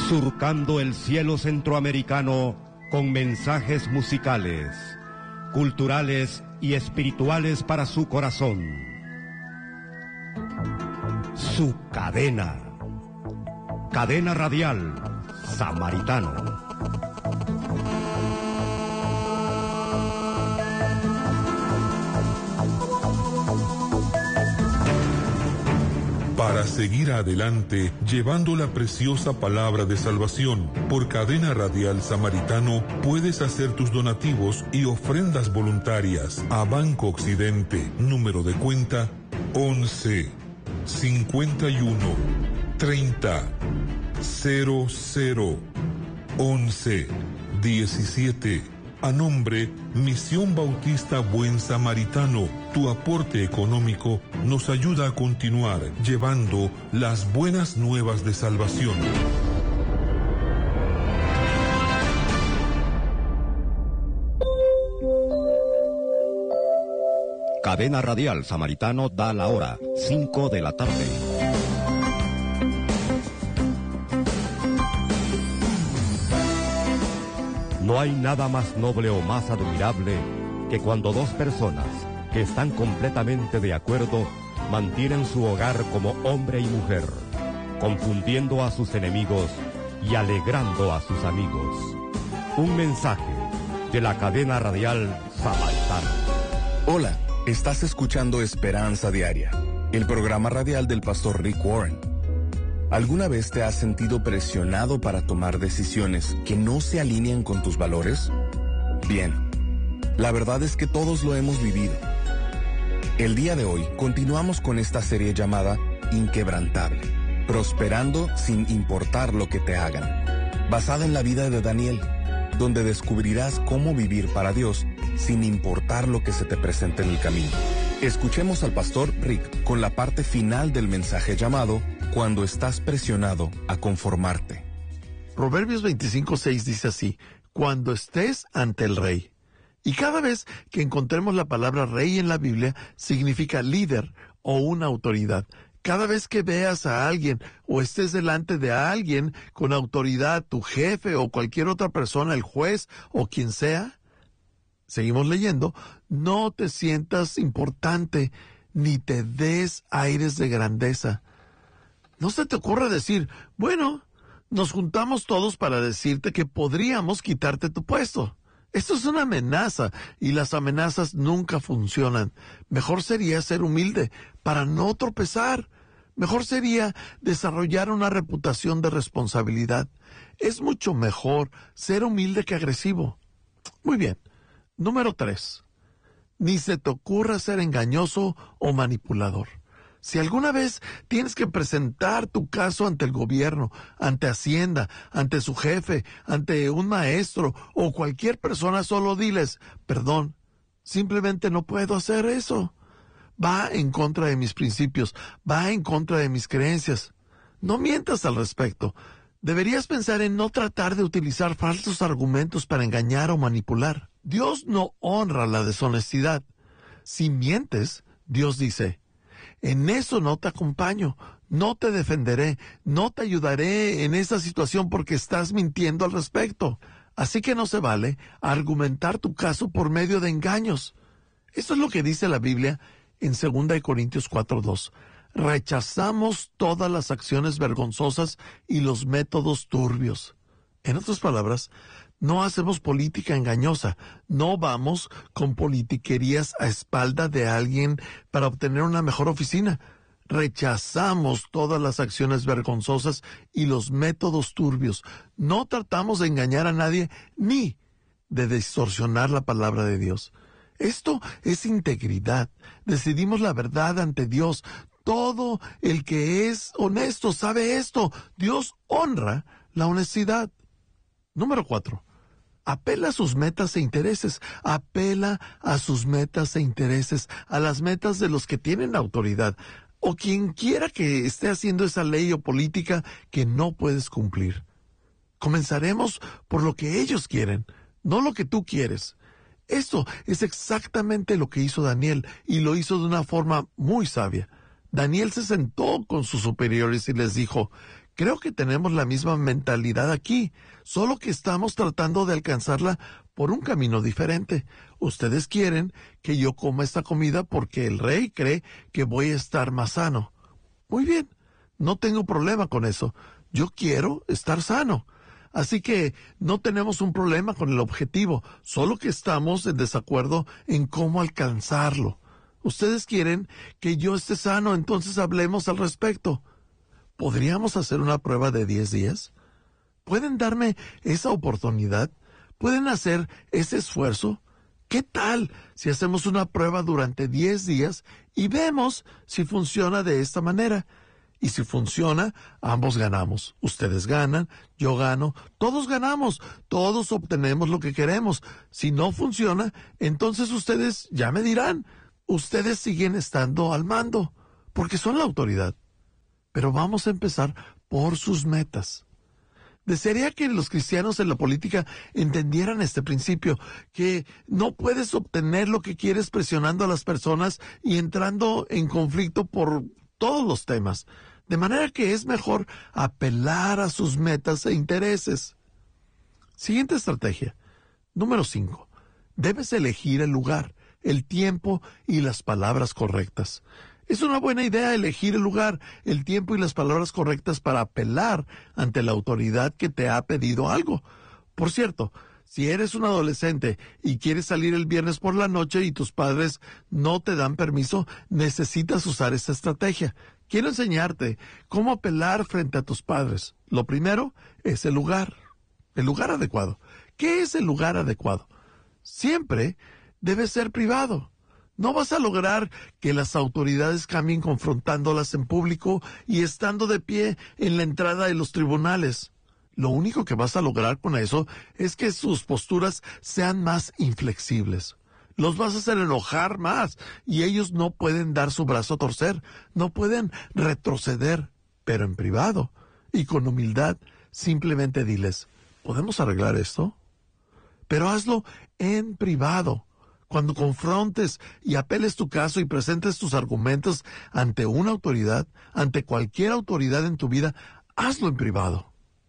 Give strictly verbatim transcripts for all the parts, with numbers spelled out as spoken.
Surcando el cielo centroamericano con mensajes musicales, culturales y espirituales para su corazón. Su cadena. Cadena Radial Samaritano. Para seguir adelante, llevando la preciosa palabra de salvación, por Cadena Radial Samaritano, puedes hacer tus donativos y ofrendas voluntarias a Banco Occidente, número de cuenta once, cincuenta y uno, treinta, cero cero, once, diecisiete. A nombre Misión Bautista Buen Samaritano, tu aporte económico nos ayuda a continuar llevando las buenas nuevas de salvación. Cadena Radial Samaritano da la hora, cinco de la tarde. No hay nada más noble o más admirable que cuando dos personas que están completamente de acuerdo mantienen su hogar como hombre y mujer, confundiendo a sus enemigos y alegrando a sus amigos. Un mensaje de la Cadena Radial Samaritano. Hola, estás escuchando Esperanza Diaria, el programa radial del pastor Rick Warren. ¿Alguna vez te has sentido presionado para tomar decisiones que no se alinean con tus valores? Bien, la verdad es que todos lo hemos vivido. El día de hoy continuamos con esta serie llamada Inquebrantable, prosperando sin importar lo que te hagan, basada en la vida de Daniel, donde descubrirás cómo vivir para Dios sin importar lo que se te presente en el camino. Escuchemos al pastor Rick con la parte final del mensaje llamado Cuando estás presionado a conformarte. Proverbios veinticinco seis dice así: cuando estés ante el rey. Y cada vez que encontremos la palabra rey en la Biblia, significa líder o una autoridad. Cada vez que veas a alguien o estés delante de alguien con autoridad, tu jefe o cualquier otra persona, el juez o quien sea, seguimos leyendo, no te sientas importante ni te des aires de grandeza. No se te ocurra decir, bueno, nos juntamos todos para decirte que podríamos quitarte tu puesto. Esto es una amenaza y las amenazas nunca funcionan. Mejor sería ser humilde para no tropezar. Mejor sería desarrollar una reputación de responsabilidad. Es mucho mejor ser humilde que agresivo. Muy bien. Número tres. Ni se te ocurra ser engañoso o manipulador. Si alguna vez tienes que presentar tu caso ante el gobierno, ante Hacienda, ante su jefe, ante un maestro o cualquier persona, solo diles, perdón, simplemente no puedo hacer eso. Va en contra de mis principios, va en contra de mis creencias. No mientas al respecto. Deberías pensar en no tratar de utilizar falsos argumentos para engañar o manipular. Dios no honra la deshonestidad. Si mientes, Dios dice, en eso no te acompaño, no te defenderé, no te ayudaré en esa situación porque estás mintiendo al respecto. Así que no se vale argumentar tu caso por medio de engaños. Eso es lo que dice la Biblia en segunda de Corintios cuatro dos. Rechazamos todas las acciones vergonzosas y los métodos turbios. En otras palabras, no hacemos política engañosa, no vamos con politiquerías a espalda de alguien para obtener una mejor oficina. Rechazamos todas las acciones vergonzosas y los métodos turbios. No tratamos de engañar a nadie ni de distorsionar la palabra de Dios. Esto es integridad. Decidimos la verdad ante Dios. Todo el que es honesto sabe esto. Dios honra la honestidad. Número cuatro. Apela a sus metas e intereses. Apela a sus metas e intereses, a las metas de los que tienen autoridad, o quien quiera que esté haciendo esa ley o política que no puedes cumplir. Comenzaremos por lo que ellos quieren, no lo que tú quieres. Esto es exactamente lo que hizo Daniel, y lo hizo de una forma muy sabia. Daniel se sentó con sus superiores y les dijo, Creo que tenemos la misma mentalidad aquí, solo que estamos tratando de alcanzarla por un camino diferente. Ustedes quieren que yo coma esta comida porque el rey cree que voy a estar más sano. Muy bien, no tengo problema con eso. Yo quiero estar sano. Así que no tenemos un problema con el objetivo, solo que estamos en desacuerdo en cómo alcanzarlo. Ustedes quieren que yo esté sano, entonces hablemos al respecto. ¿Podríamos hacer una prueba de diez días? ¿Pueden darme esa oportunidad? ¿Pueden hacer ese esfuerzo? ¿Qué tal si hacemos una prueba durante diez días y vemos si funciona de esta manera? Y si funciona, ambos ganamos. Ustedes ganan, yo gano, todos ganamos, todos obtenemos lo que queremos. Si no funciona, entonces ustedes ya me dirán. Ustedes siguen estando al mando, porque son la autoridad. Pero vamos a empezar por sus metas. Desearía que los cristianos en la política entendieran este principio, que no puedes obtener lo que quieres presionando a las personas y entrando en conflicto por todos los temas. De manera que es mejor apelar a sus metas e intereses. Siguiente estrategia. Número cinco. Debes elegir el lugar, el tiempo y las palabras correctas. Es una buena idea elegir el lugar, el tiempo y las palabras correctas para apelar ante la autoridad que te ha pedido algo. Por cierto, si eres un adolescente y quieres salir el viernes por la noche y tus padres no te dan permiso, necesitas usar esta estrategia. Quiero enseñarte cómo apelar frente a tus padres. Lo primero es el lugar, el lugar adecuado. ¿Qué es el lugar adecuado? Siempre debe ser privado. No vas a lograr que las autoridades cambien confrontándolas en público y estando de pie en la entrada de los tribunales. Lo único que vas a lograr con eso es que sus posturas sean más inflexibles. Los vas a hacer enojar más y ellos no pueden dar su brazo a torcer, no pueden retroceder, pero en privado y con humildad simplemente diles, ¿podemos arreglar esto? Pero hazlo en privado. Cuando confrontes y apeles tu caso y presentes tus argumentos ante una autoridad, ante cualquier autoridad en tu vida, hazlo en privado.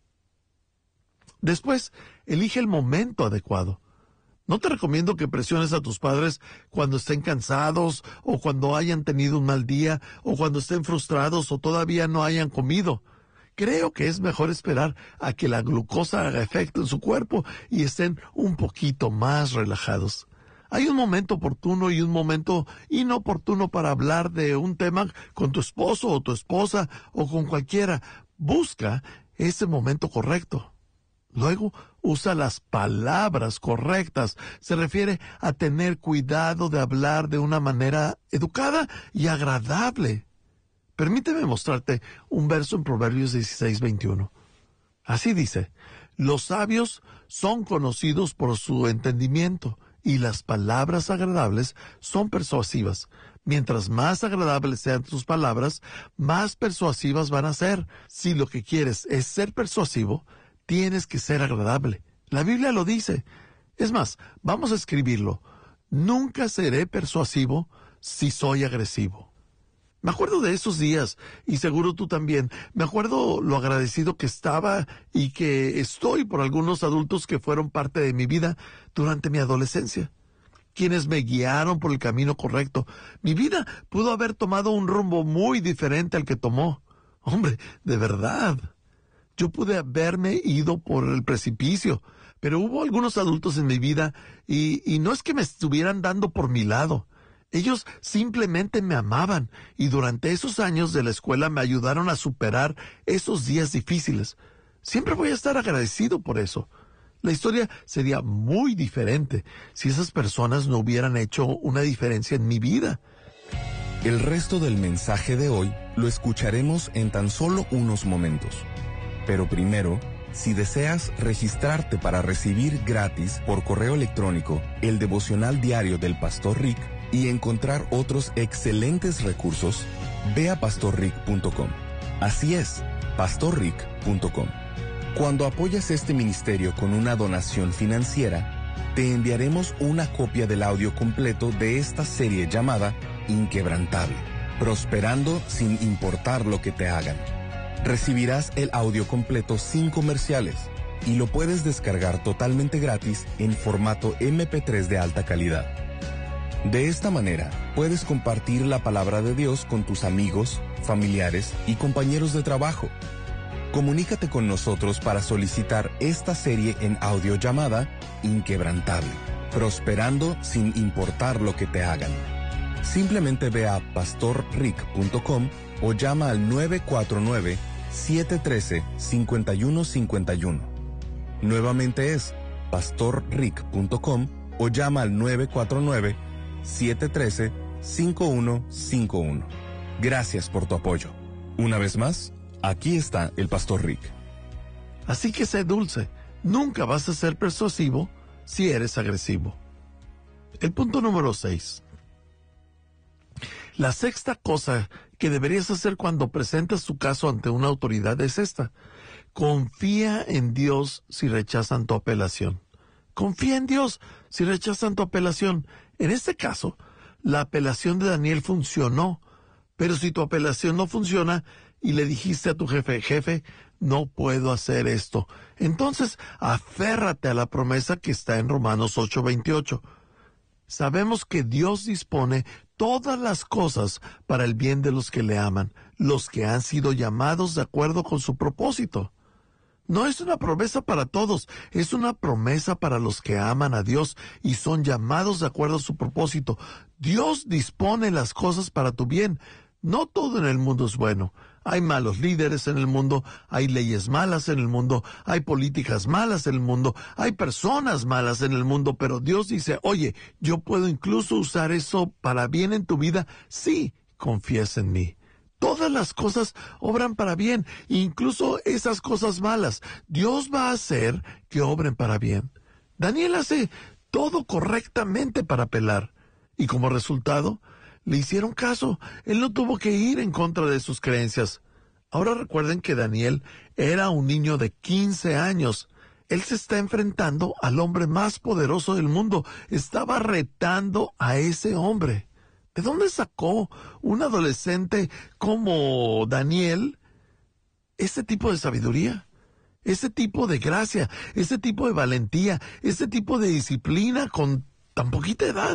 Después, elige el momento adecuado. No te recomiendo que presiones a tus padres cuando estén cansados o cuando hayan tenido un mal día o cuando estén frustrados o todavía no hayan comido. Creo que es mejor esperar a que la glucosa haga efecto en su cuerpo y estén un poquito más relajados. Hay un momento oportuno y un momento inoportuno para hablar de un tema con tu esposo o tu esposa o con cualquiera. Busca ese momento correcto. Luego, usa las palabras correctas. Se refiere a tener cuidado de hablar de una manera educada y agradable. Permíteme mostrarte un verso en Proverbios dieciséis veintiuno. Así dice, los sabios son conocidos por su entendimiento y las palabras agradables son persuasivas. Mientras más agradables sean tus palabras, más persuasivas van a ser. Si lo que quieres es ser persuasivo, tienes que ser agradable. La Biblia lo dice. Es más, vamos a escribirlo. Nunca seré persuasivo si soy agresivo. Me acuerdo de esos días, y seguro tú también. Me acuerdo lo agradecido que estaba y que estoy por algunos adultos que fueron parte de mi vida durante mi adolescencia, quienes me guiaron por el camino correcto. Mi vida pudo haber tomado un rumbo muy diferente al que tomó. Hombre, de verdad. Yo pude haberme ido por el precipicio, pero hubo algunos adultos en mi vida y, y no es que me estuvieran dando por mi lado. Ellos simplemente me amaban y durante esos años de la escuela me ayudaron a superar esos días difíciles. Siempre voy a estar agradecido por eso. La historia sería muy diferente si esas personas no hubieran hecho una diferencia en mi vida. El resto del mensaje de hoy lo escucharemos en tan solo unos momentos. Pero primero, si deseas registrarte para recibir gratis por correo electrónico el devocional diario del Pastor Rick y encontrar otros excelentes recursos, ve a pastor rick punto com. Así es, pastor rick punto com. Cuando apoyas este ministerio con una donación financiera, te enviaremos una copia del audio completo de esta serie llamada Inquebrantable, prosperando sin importar lo que te hagan. recibirás el audio completo sin comerciales y lo puedes descargar totalmente gratis en formato eme pe tres de alta calidad. De esta manera, puedes compartir la palabra de Dios con tus amigos, familiares y compañeros de trabajo. Comunícate con nosotros para solicitar esta serie en audio llamada Inquebrantable, prosperando sin importar lo que te hagan. Simplemente ve a pastor rick punto com o llama al nueve cuatro nueve, siete uno tres, cinco uno cinco uno. Nuevamente es pastor rick punto com o llama al nueve cuatro nueve, siete uno tres, cinco uno cinco uno. Gracias por tu apoyo. Una vez más, aquí está el Pastor Rick. Así que sé dulce. Nunca vas a ser persuasivo si eres agresivo. El punto número seis. La sexta cosa que deberías hacer cuando presentas tu caso ante una autoridad es esta. Confía en Dios si rechazan tu apelación. Confía en Dios si rechazan tu apelación. En este caso, la apelación de Daniel funcionó, pero si tu apelación no funciona y le dijiste a tu jefe, jefe, no puedo hacer esto, entonces aférrate a la promesa que está en Romanos ocho veintiocho. Sabemos que Dios dispone todas las cosas para el bien de los que le aman, los que han sido llamados de acuerdo con su propósito. No es una promesa para todos, es una promesa para los que aman a Dios y son llamados de acuerdo a su propósito. Dios dispone las cosas para tu bien. No todo en el mundo es bueno. Hay malos líderes en el mundo, hay leyes malas en el mundo, hay políticas malas en el mundo, hay personas malas en el mundo, pero Dios dice, oye, yo puedo incluso usar eso para bien en tu vida si confías en mí. Todas las cosas obran para bien, incluso esas cosas malas. Dios va a hacer que obren para bien. Daniel hace todo correctamente para apelar, y como resultado, le hicieron caso. Él no tuvo que ir en contra de sus creencias. Ahora recuerden que Daniel era un niño de quince años. Él se está enfrentando al hombre más poderoso del mundo. Estaba retando a ese hombre. ¿De dónde sacó un adolescente como Daniel ese tipo de sabiduría? Ese tipo de gracia, ese tipo de valentía, ese tipo de disciplina con tan poquita edad.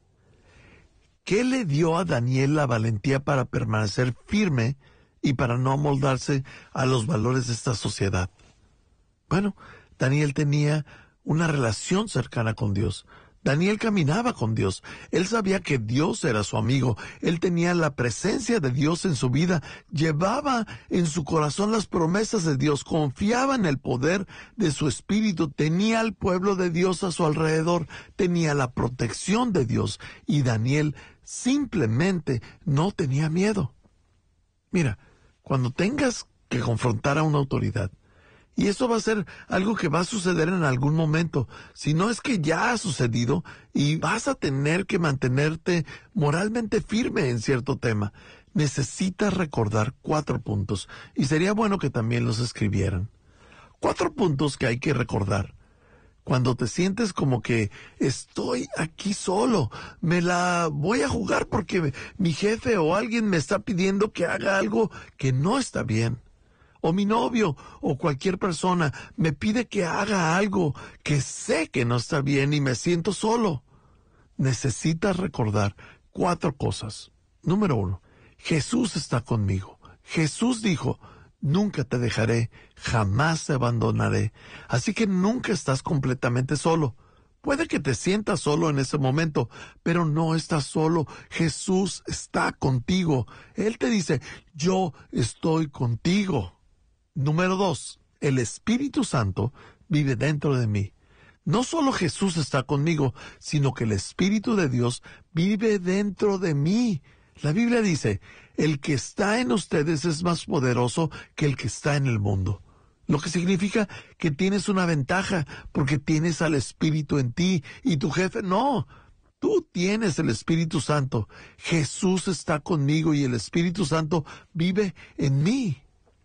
¿Qué le dio a Daniel la valentía para permanecer firme y para no amoldarse a los valores de esta sociedad? Bueno, Daniel tenía una relación cercana con Dios. Daniel caminaba con Dios. Él sabía que Dios era su amigo. Él tenía la presencia de Dios en su vida. Llevaba en su corazón las promesas de Dios. Confiaba en el poder de su espíritu. Tenía al pueblo de Dios a su alrededor. Tenía la protección de Dios. Y Daniel simplemente no tenía miedo. Mira, cuando tengas que confrontar a una autoridad, y eso va a ser algo que va a suceder en algún momento, si no es que ya ha sucedido, y vas a tener que mantenerte moralmente firme en cierto tema. Necesitas recordar cuatro puntos, y sería bueno que también los escribieran. Cuatro puntos que hay que recordar. Cuando te sientes como que estoy aquí solo, me la voy a jugar porque mi jefe o alguien me está pidiendo que haga algo que no está bien. O mi novio o cualquier persona me pide que haga algo que sé que no está bien y me siento solo. Necesitas recordar cuatro cosas. Número uno, Jesús está conmigo. Jesús dijo, nunca te dejaré, jamás te abandonaré. Así que nunca estás completamente solo. Puede que te sientas solo en ese momento, pero no estás solo. Jesús está contigo. Él te dice, yo estoy contigo. Número dos, el Espíritu Santo vive dentro de mí. No solo Jesús está conmigo, sino que el Espíritu de Dios vive dentro de mí. La Biblia dice, el que está en ustedes es más poderoso que el que está en el mundo. Lo que significa que tienes una ventaja porque tienes al Espíritu en ti y tu jefe no. Tú tienes el Espíritu Santo. Jesús está conmigo y el Espíritu Santo vive en mí.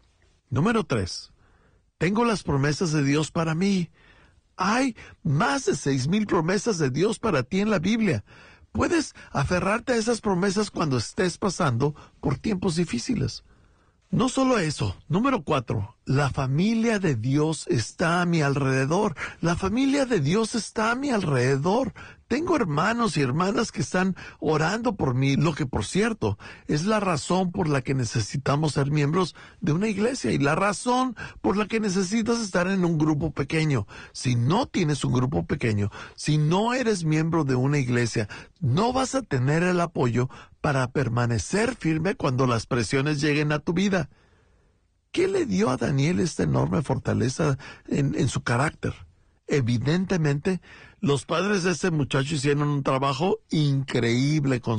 Número tres, tengo las promesas de Dios para mí. Hay más de seis mil promesas de Dios para ti en la Biblia. Puedes aferrarte a esas promesas cuando estés pasando por tiempos difíciles. No solo eso, número cuatro, la familia de Dios está a mi alrededor. La familia de Dios está a mi alrededor. Tengo hermanos y hermanas que están orando por mí, lo que por cierto es la razón por la que necesitamos ser miembros de una iglesia y la razón por la que necesitas estar en un grupo pequeño. Si no tienes un grupo pequeño, si no eres miembro de una iglesia, no vas a tener el apoyo para permanecer firme cuando las presiones lleguen a tu vida. ¿Qué le dio a Daniel esta enorme fortaleza en, en su carácter? Evidentemente, los padres de este muchacho hicieron un trabajo increíble con